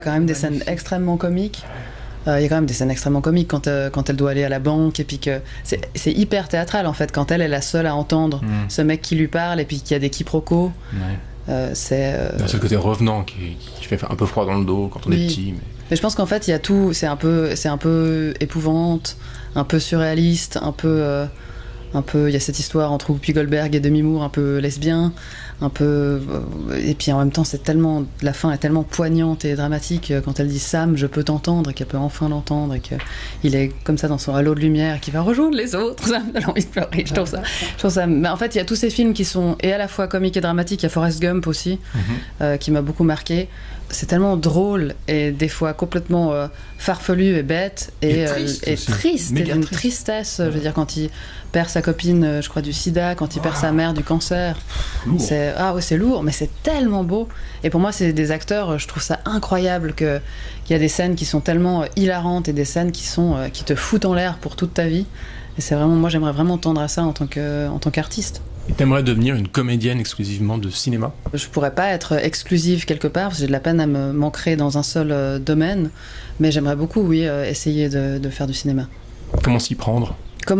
Quand même des scènes extrêmement comiques. Il y a quand même des scènes extrêmement comiques quand elle doit aller à la banque et puis que c'est hyper théâtral en fait quand elle est la seule à entendre ce mec qui lui parle et puis qu'il y a des quiproquos. C'est le côté revenant qui fait un peu froid dans le dos quand on est petit. Mais je pense qu'en fait il y a tout, c'est un peu épouvante, un peu surréaliste, un peu il y a cette histoire entre Whoopi Goldberg et Demi Moore un peu lesbien, un peu et puis en même temps la fin est tellement poignante et dramatique quand elle dit Sam je peux t'entendre et qu'elle peut enfin l'entendre et qu'il est comme ça dans son halo de lumière et qu'il va rejoindre les autres. Ça me donne envie de pleurer. Je trouve ça mais en fait il y a tous ces films qui sont et à la fois comiques et dramatiques. Il y a Forrest Gump aussi qui m'a beaucoup marqué. C'est tellement drôle et des fois complètement farfelu et bête et triste et d'une tristesse. Je veux dire quand il perd sa copine, je crois du sida, quand il perd sa mère du cancer. C'est lourd, mais c'est tellement beau. Et pour moi, c'est des acteurs, je trouve ça incroyable qu'il y a des scènes qui sont tellement hilarantes et des scènes qui te foutent en l'air pour toute ta vie. Et c'est vraiment, moi, j'aimerais vraiment tendre à ça en tant qu'artiste. Et t'aimerais devenir une comédienne exclusivement de cinéma ? Je pourrais pas être exclusive quelque part, parce que j'ai de la peine à m'ancrer dans un seul domaine, mais j'aimerais beaucoup, oui, essayer de faire du cinéma. Comment s'y prendre ?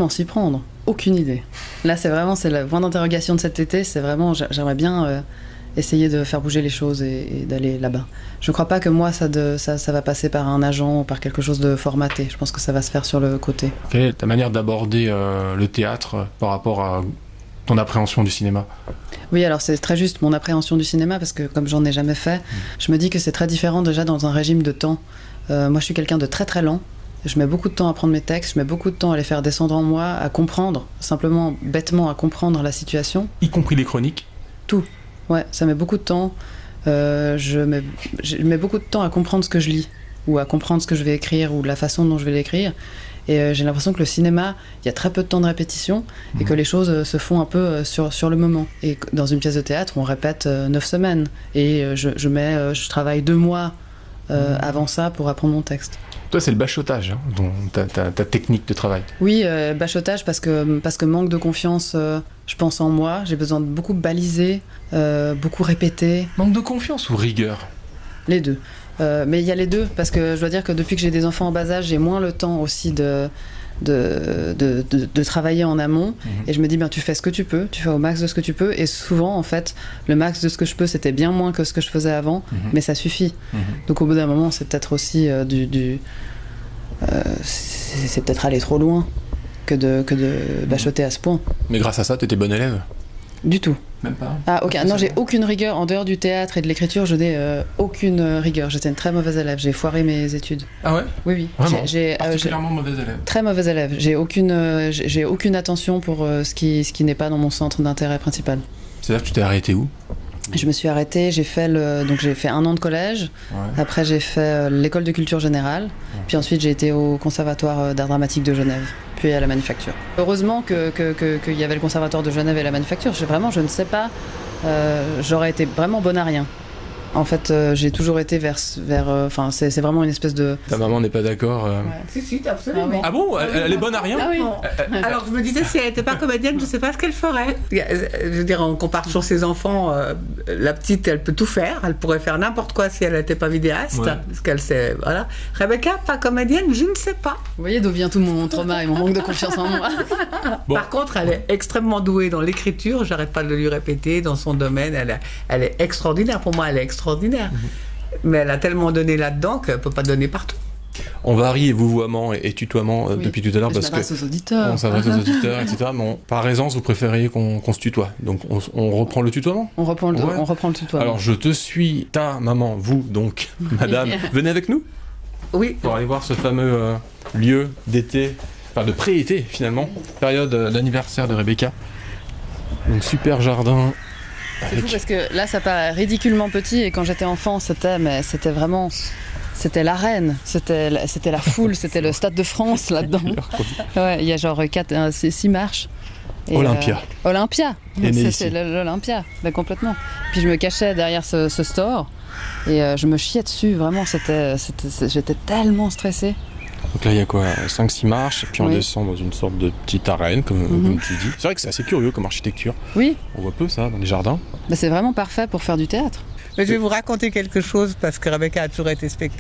Aucune idée. Là, c'est le point d'interrogation de cet été, c'est vraiment, j'aimerais bien essayer de faire bouger les choses et d'aller là-bas. Je crois pas que moi, ça va passer par un agent ou par quelque chose de formaté. Je pense que ça va se faire sur le côté. Quelle est ta manière d'aborder le théâtre par rapport à ton appréhension du cinéma ? Oui, alors c'est très juste mon appréhension du cinéma, parce que comme j'en ai jamais fait, je me dis que c'est très différent déjà dans un régime de temps. Moi, je suis quelqu'un de très très lent. Je mets beaucoup de temps à prendre mes textes, je mets beaucoup de temps à les faire descendre en moi, à comprendre, simplement, bêtement, à comprendre la situation. Y compris les chroniques ? Tout. Ouais, ça met beaucoup de temps. Je mets beaucoup de temps à comprendre ce que je lis, ou à comprendre ce que je vais écrire, ou la façon dont je vais l'écrire. Et j'ai l'impression que le cinéma, il y a très peu de temps de répétition, et que les choses se font un peu sur le moment. Et dans une pièce de théâtre, on répète 9 semaines. Et je travaille 2 mois avant ça pour apprendre mon texte. Toi, c'est le bachotage, ta technique de travail. Oui, bachotage parce que manque de confiance, je pense en moi. J'ai besoin de beaucoup baliser, beaucoup répéter. Manque de confiance ou rigueur ? Les deux. Mais il y a les deux, parce que je dois dire que depuis que j'ai des enfants en bas âge, j'ai moins le temps aussi de travailler en amont. Et je me dis, tu fais ce que tu peux, tu fais au max de ce que tu peux. Et souvent, en fait, le max de ce que je peux, c'était bien moins que ce que je faisais avant, mais ça suffit. Donc au bout d'un moment, c'est peut-être aussi c'est peut-être aller trop loin que de bachoter à ce point. Mais grâce à ça, t'étais bonne élève ? Du tout. Même pas. Ah, ok. Non, j'ai aucune rigueur. En dehors du théâtre et de l'écriture, je n'ai aucune rigueur. J'étais une très mauvaise élève. J'ai foiré mes études. Ah ouais ? Oui. Vraiment ? Particulièrement mauvaise élève. Très mauvaise élève. J'ai aucune attention pour ce qui n'est pas dans mon centre d'intérêt principal. C'est-à-dire que tu t'es arrêté où ? Je me suis arrêtée, j'ai fait 1 an de collège, après j'ai fait l'école de culture générale, puis ensuite j'ai été au conservatoire d'art dramatique de Genève, puis à la Manufacture. Heureusement qu'il y avait le conservatoire de Genève et la Manufacture, je ne sais pas, j'aurais été vraiment bonne à rien. En fait, j'ai toujours été vers c'est vraiment une espèce de... Ta maman n'est pas d'accord Ouais. Si, absolument. Ah bon ? Elle est bonne à rien ? Ah oui. Alors je me disais, si elle n'était pas comédienne, je ne sais pas ce qu'elle ferait. Je veux dire, on compare toujours ses enfants. La petite, elle peut tout faire. Elle pourrait faire n'importe quoi si elle n'était pas vidéaste. Ouais. Parce qu'elle sait, voilà. Rebecca, pas comédienne, je ne sais pas. Vous voyez d'où vient tout mon trauma et mon manque de confiance en moi. Bon. Par contre, elle est extrêmement douée dans l'écriture. J'arrête pas de lui répéter dans son domaine. Elle est extraordinaire. Pour moi, elle est extraordinaire. Mais elle a tellement donné là-dedans qu'elle ne peut pas donner partout. On varie vouvoiement et tutoiement depuis tout à l'heure Je parce que m'adresse aux auditeurs. on s'adresse aux auditeurs, etc. Mais par aisance, vous préfériez qu'on se tutoie. Donc on reprend le tutoiement ? On reprend le tutoiement. Alors je te suis, ta maman, vous donc, madame, venez avec nous Oui. pour aller voir ce fameux lieu d'été, enfin de pré-été finalement, période d'anniversaire de Rebecca. Un super jardin. C'est fou parce que là ça paraît ridiculement petit et quand j'étais enfant c'était l'arène, c'était la foule, c'était le Stade de France là-dedans. Ouais, il y a genre 6 marches. Et Olympia. Olympia, Et c'est l'Olympia, complètement. Puis je me cachais derrière ce store et je me chiais dessus, vraiment, j'étais tellement stressée. Donc là il y a quoi, 5-6 marches, et puis on descend dans une sorte de petite arène, comme tu dis. C'est vrai que c'est assez curieux comme architecture. Oui. On voit peu ça dans les jardins. C'est vraiment parfait pour faire du théâtre. Mais je vais vous raconter quelque chose parce que Rebecca a toujours été spectatrice.